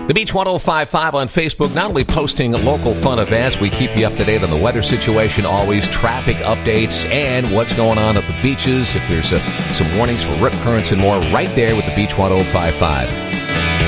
The Beach 1055 on Facebook, not only posting local fun events, we keep you up to date on the weather situation, always traffic updates, and what's going on at the beaches. If there's some warnings for rip currents and more, right there with the Beach 1055.